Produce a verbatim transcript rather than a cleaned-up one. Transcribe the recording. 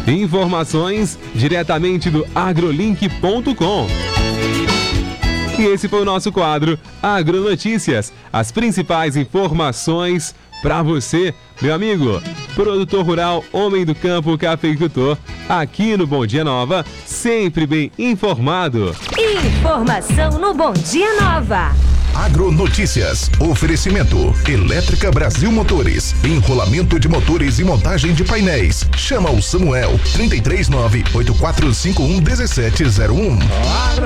Informações diretamente do agrolink ponto com. E esse foi o nosso quadro Agronotícias, as principais informações para você, meu amigo, produtor rural, homem do campo, cafeicultor, aqui no Bom Dia Nova, sempre bem informado. Informação no Bom Dia Nova. Agronotícias. Oferecimento. Elétrica Brasil Motores. Enrolamento de motores e montagem de painéis. Chama o Samuel. trinta e três nove, oito quatro cinco um, um sete zero um.